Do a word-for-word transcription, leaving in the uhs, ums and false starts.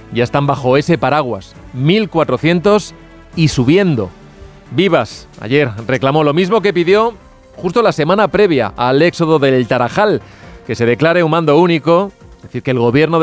ya están bajo ese paraguas, mil cuatrocientos y subiendo. Vivas ayer reclamó lo mismo que pidió justo la semana previa al éxodo del Tarajal, que se declare un mando único, es decir, que el gobierno de